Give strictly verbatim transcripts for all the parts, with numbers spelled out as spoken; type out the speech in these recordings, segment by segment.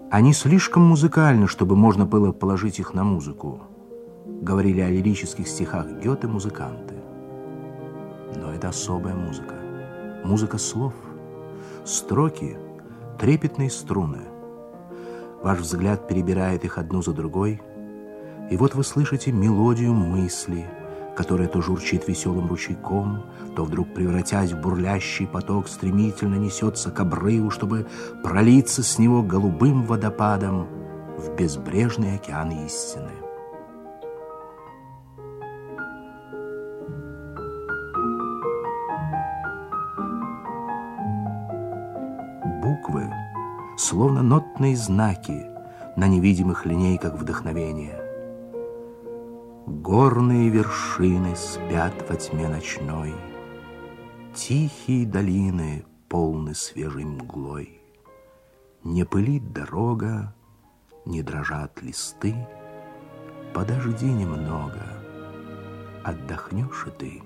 Они слишком музыкальны, чтобы можно было положить их на музыку, говорили о лирических стихах Гёте музыканты. Но это особая музыка, музыка слов, строки, трепетные струны. Ваш взгляд перебирает их одну за другой, и вот вы слышите мелодию мысли, которая то журчит веселым ручейком, то вдруг, превратясь в бурлящий поток, стремительно несется к обрыву, чтобы пролиться с него голубым водопадом в безбрежный океан истины. Буквы, словно нотные знаки на невидимых линейках вдохновения. Горные вершины спят во тьме ночной, тихие долины полны свежей мглой. Не пылит дорога, не дрожат листы. Подожди немного, отдохнешь и ты.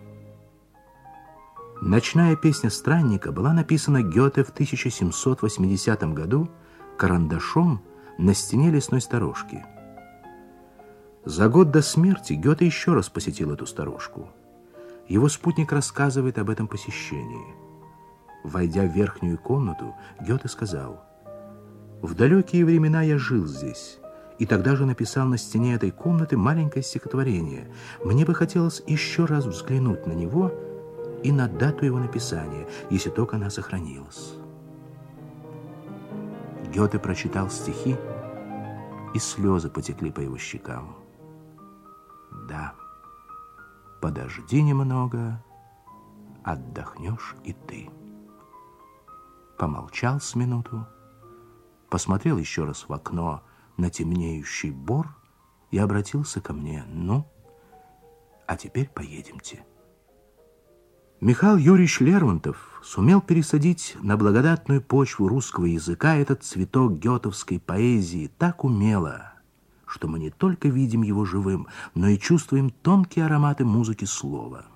«Ночная песня странника» была написана Гёте в тысяча семьсот восьмидесятом году карандашом на стене лесной сторожки. За год до смерти Гёте еще раз посетил эту сторожку. Его спутник рассказывает об этом посещении. Войдя в верхнюю комнату, Гёте сказал: «В далекие времена я жил здесь, и тогда же написал на стене этой комнаты маленькое стихотворение. Мне бы хотелось еще раз взглянуть на него и на дату его написания, если только она сохранилась». Гёте прочитал стихи, и слезы потекли по его щекам. Да, подожди немного, отдохнешь и ты. Помолчал с минуту, посмотрел еще раз в окно на темнеющий бор и обратился ко мне: «Ну, а теперь поедемте». Михаил Юрьевич Лермонтов сумел пересадить на благодатную почву русского языка этот цветок гётовской поэзии так умело, что мы не только видим его живым, но и чувствуем тонкие ароматы музыки слова.